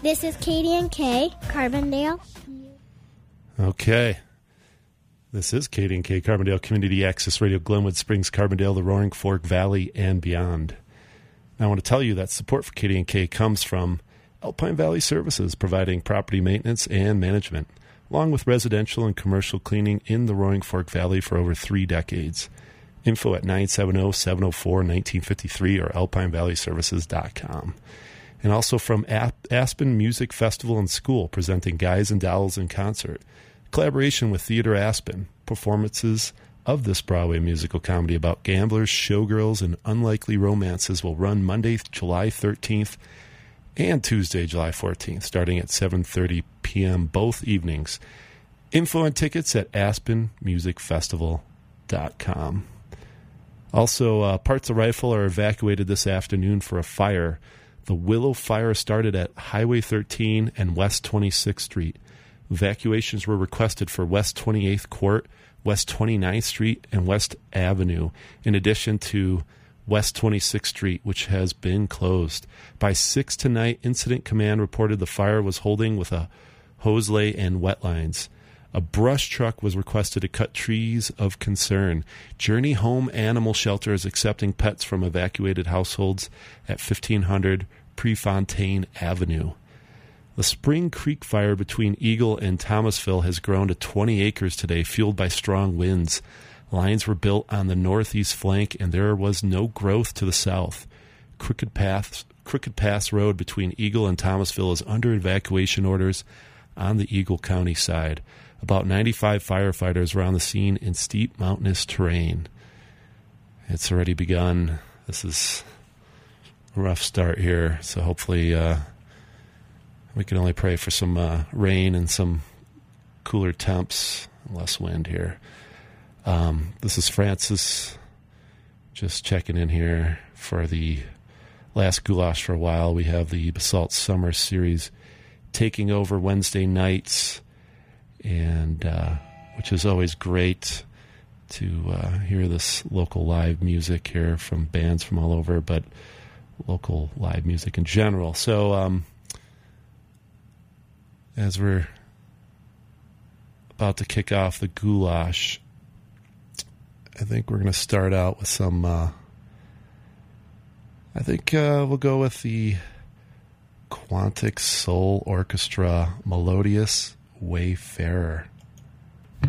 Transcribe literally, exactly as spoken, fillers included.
This is Katie and Kay, Carbondale. Okay. This is Katie and Kay, Carbondale Community Access Radio, Glenwood Springs, Carbondale, the Roaring Fork Valley, and beyond. Now, I want to tell you that support for Katie and Kay comes from Alpine Valley Services, providing property maintenance and management, along with residential and commercial cleaning in the Roaring Fork Valley for over three decades. Info at nine seven zero, seven zero four, one nine five three or alpine valley services dot com. And also from Aspen Music Festival and School, presenting Guys and Dolls in Concert. Collaboration with Theater Aspen. Performances of this Broadway musical comedy about gamblers, showgirls, and unlikely romances will run Monday, July thirteenth and Tuesday, July fourteenth, starting at seven thirty p.m. both evenings. Info and tickets at aspen music festival dot com. Also, uh, Parts of Rifle are evacuated this afternoon for a fire. The Willow Fire started at Highway thirteen and West twenty-sixth Street. Evacuations were requested for West twenty-eighth Court, West twenty-ninth Street, and West Avenue, in addition to West twenty-sixth Street, which has been closed. By six tonight, Incident Command reported the fire was holding with a hose lay and wet lines. A brush truck was requested to cut trees of concern. Journey Home Animal Shelter is accepting pets from evacuated households at fifteen hundred Prefontaine Avenue. The Spring Creek fire between Eagle and Thomasville has grown to twenty acres today, fueled by strong winds. Lines were built on the northeast flank, and there was no growth to the south. Crooked Pass, Crooked Pass Road between Eagle and Thomasville is under evacuation orders on the Eagle County side. About ninety-five firefighters were on the scene in steep mountainous terrain. It's already begun. This is a rough start here, so hopefully uh, we can only pray for some uh, rain and some cooler temps, less wind here. Um, this is Francis, just checking in here for the last goulash for a while. We have the Basalt Summer Series taking over Wednesday nights, and uh, which is always great to uh, hear this local live music here from bands from all over, but local live music in general. So um, as we're about to kick off the goulash, I think we're going to start out with some, uh, I think uh, we'll go with the Quantic Soul Orchestra Melodious Wayfarer.